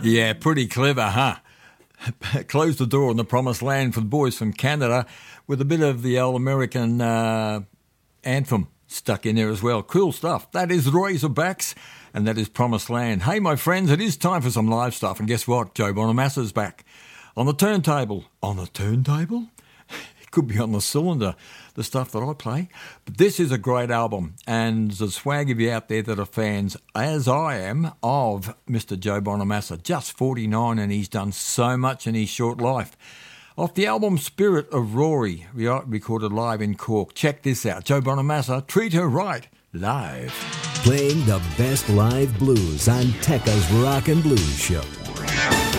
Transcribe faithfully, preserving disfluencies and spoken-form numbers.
Yeah, pretty clever, huh? Close the door on the promised land for the boys from Canada with a bit of the old American uh, anthem stuck in there as well. Cool stuff. That is Razorbacks, and that is Promised Land. Hey, my friends, it is time for some live stuff, and guess what? Joe Bonamassa's back. On the turntable. On the turntable? It could be on the cylinder, the stuff that I play. But this is a great album, and there's a swag of you out there that are fans, as I am, of Mister Joe Bonamassa. Just forty-nine, and he's done so much in his short life. Off the album Spirit of Rory, recorded live in Cork. Check this out. Joe Bonamassa, Treat Her Right, live. Playing the best live blues on Tekka's Rock and Blues Show.